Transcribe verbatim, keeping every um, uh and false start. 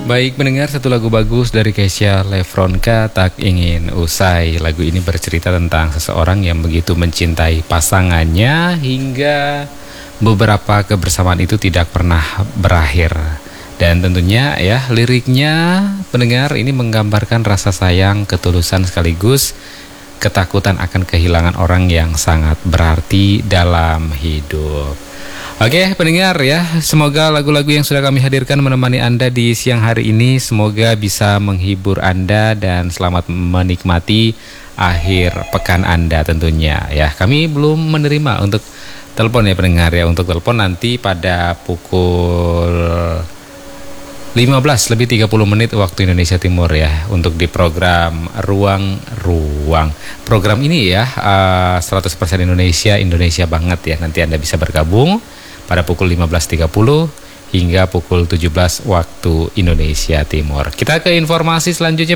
Baik pendengar, satu lagu bagus dari Kesha Lefronka, Tak Ingin Usai. Lagu ini bercerita tentang seseorang yang begitu mencintai pasangannya hingga beberapa kebersamaan itu tidak pernah berakhir. Dan tentunya ya, liriknya pendengar ini menggambarkan rasa sayang, ketulusan sekaligus ketakutan akan kehilangan orang yang sangat berarti dalam hidup. Oke pendengar ya, semoga lagu-lagu yang sudah kami hadirkan menemani Anda di siang hari ini semoga bisa menghibur Anda dan selamat menikmati akhir pekan Anda tentunya ya. Kami belum menerima untuk telepon ya pendengar ya. Untuk telepon nanti pada pukul lima belas lebih tiga puluh menit waktu Indonesia Timur ya, untuk di program Ruang Ruang. Program ini ya uh, seratus persen Indonesia, Indonesia banget ya. Nanti Anda bisa bergabung pada pukul lima belas tiga puluh hingga pukul tujuh belas waktu Indonesia Timur. Kita ke informasi selanjutnya.